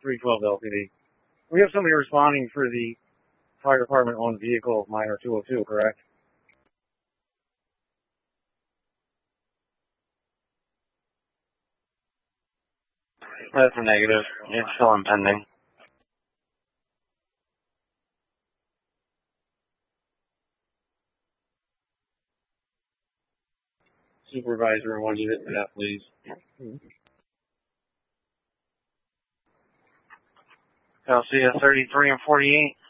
312 LTD. We have somebody responding for the fire department owned vehicle, minor 202, correct? That's a negative. It's still impending. Supervisor, one unit for that, please. I'll see you 33 and 48.